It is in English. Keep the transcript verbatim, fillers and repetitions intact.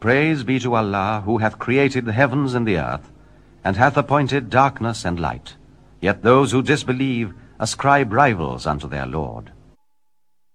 Praise be to Allah, who hath created the heavens and the earth, and hath appointed darkness and light. Yet those who disbelieve ascribe rivals unto their Lord.